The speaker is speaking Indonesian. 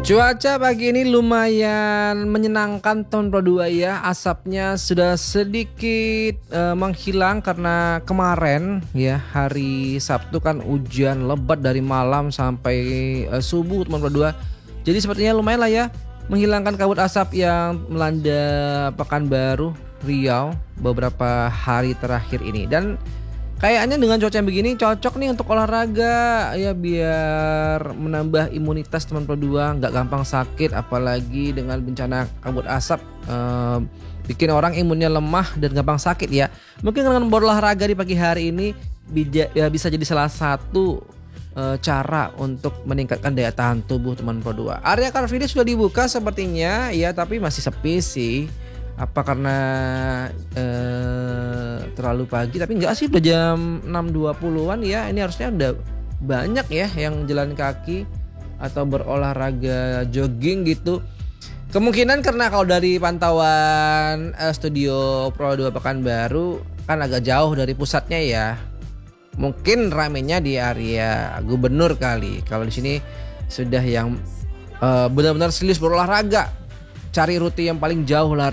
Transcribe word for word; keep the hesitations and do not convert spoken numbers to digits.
Cuaca pagi ini lumayan menyenangkan teman Pro dua ya, asapnya sudah sedikit, eee, menghilang karena kemarin ya, hari Sabtu kan hujan lebat dari malam sampai, eee, subuh teman Pro dua. Jadi sepertinya lumayan lah ya, menghilangkan kabut asap yang melanda Pekanbaru, Riau beberapa hari terakhir ini. Dan kayaknya dengan cuaca yang begini cocok nih untuk olahraga ya, biar menambah imunitas teman Pro dua, nggak gampang sakit apalagi dengan bencana kabut asap, eee, bikin orang imunnya lemah dan gampang sakit ya. Mungkin dengan berolahraga di pagi hari ini bija ya bisa jadi salah satu, eee, cara untuk meningkatkan daya tahan tubuh teman Pro dua. Area Car Free Day sudah dibuka sepertinya ya, tapi masih sepi sih. Apa karena, eee, terlalu pagi, tapi enggak sih, udah jam enam dua puluhan ya, ini harusnya udah banyak ya yang jalan kaki atau berolahraga jogging gitu. Kemungkinan karena kalau dari pantauan, eee, studio Pro dua Pekanbaru kan agak jauh dari pusatnya ya. Mungkin ramenya di area gubernur kali. Kalau di sini sudah yang, eee, benar-benar serius berolahraga, cari rute yang paling jauh lari